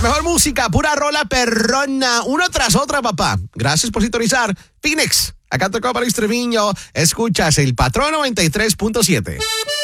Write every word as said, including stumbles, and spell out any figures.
mejor música, pura rola perrona, una tras otra, papá. Gracias por sintonizar. Phoenix, acá tocó para Treviño. Escuchas el Patrón noventa y tres punto siete.